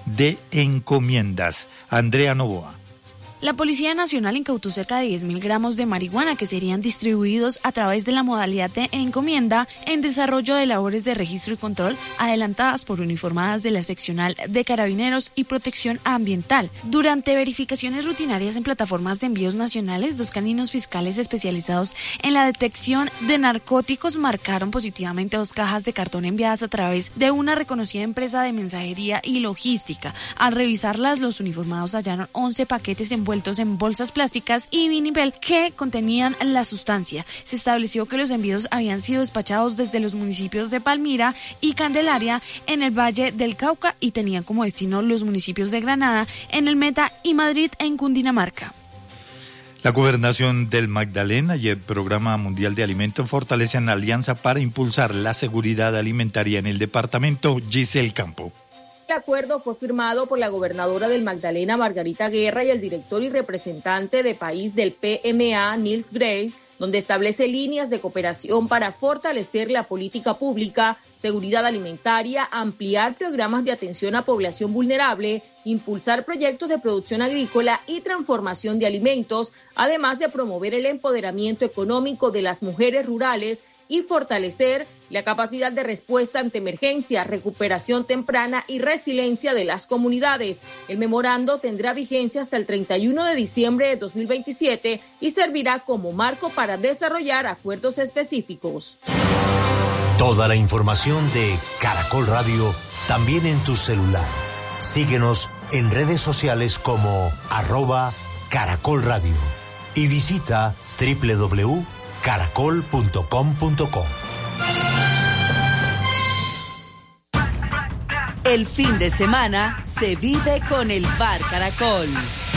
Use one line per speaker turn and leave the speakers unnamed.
de encomiendas. Andrea Novoa.
La Policía Nacional incautó cerca de 10.000 gramos de marihuana que serían distribuidos a través de la modalidad de encomienda en desarrollo de labores de registro y control adelantadas por uniformadas de la Seccional de Carabineros y Protección Ambiental. Durante verificaciones rutinarias en plataformas de envíos nacionales, 2 caninos fiscales especializados en la detección de narcóticos marcaron positivamente 2 cajas de cartón enviadas a través de una reconocida empresa de mensajería y logística. Al revisarlas, los uniformados hallaron 11 paquetes envueltos en bolsas plásticas y vinipel que contenían la sustancia. Se estableció que los envíos habían sido despachados desde los municipios de Palmira y Candelaria en el Valle del Cauca y tenían como destino los municipios de Granada en el Meta y Madrid en Cundinamarca.
La Gobernación del Magdalena y el Programa Mundial de Alimentos fortalecen alianza para impulsar la seguridad alimentaria en el departamento. Giselle Campo.
El acuerdo fue firmado por la gobernadora del Magdalena, Margarita Guerra, y el director y representante de país del PMA, Nils Gray, donde establece líneas de cooperación para fortalecer la política pública, seguridad alimentaria, ampliar programas de atención a población vulnerable, impulsar proyectos de producción agrícola y transformación de alimentos, además de promover el empoderamiento económico de las mujeres rurales y fortalecer la capacidad de respuesta ante emergencias, recuperación temprana y resiliencia de las comunidades. El memorando tendrá vigencia hasta el 31 de diciembre de 2027 y servirá como marco para desarrollar acuerdos específicos.
Toda la información de Caracol Radio también en tu celular. Síguenos en redes sociales como @Caracol Radio y visita www.caracol.com.co.
El fin de semana se vive con el Bar Caracol.